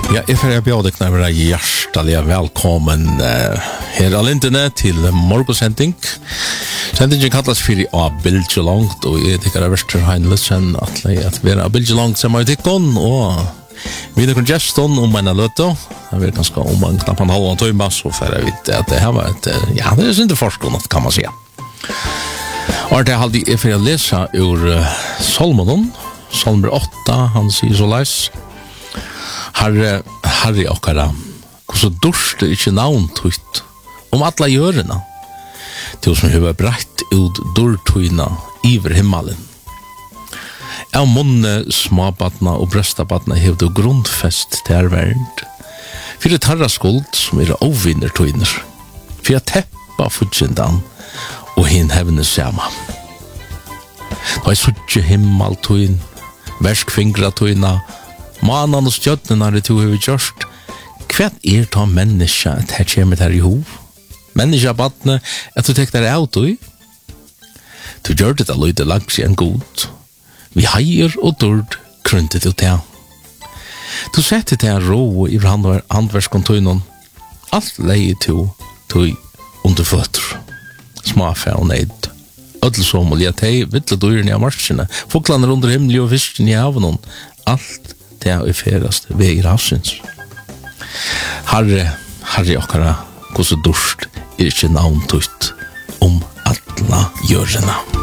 Ja, jag bjuder dig några hjärtliga välkommen här all internet till morgonsending. Sendingen kallas för A Bilge Långt och jag tycker det är värst Heinlösen att vara Bilge Långt som jag tycker och vi har gäston om en löto. Jag vet ganska om en knapp en halv timme så för jag vet att det här var ett ja, det är inte forskning kan man säga. Och det hade jag för att läsa ur Salmon 8, han säger så läs. Harry okkara, så dörst det ikke navntøyt om alla gjørena, til som har brett ut dørtøyna iver himmelen. Av munne, smabatna og brøstabatna hev du grundfest til verden, for et harraskuld som overvinnertøyner, for at teppa futsindan og hin hevne sama. Da suttje himmeltøyn, verskfingratøyna, manan og stjøtnene det to har gjort. Hva ta menneska at her kommer der i hov? Menneska badne at du tek der auto i? Du gjør det da løyde langs en god. Vi heier og dørd kryntet du til. Du setter til rå i handverskkontøynen. Alt leie to under føtter. Smafe og neid. Ødelsåmål, teg vittle dørene av marsjene. Foklene under himmelig og fisken i haven. Alt det er ferast ved havsins. Harry okkara, hvordan dørst ikke navntøyt om alla gjørena.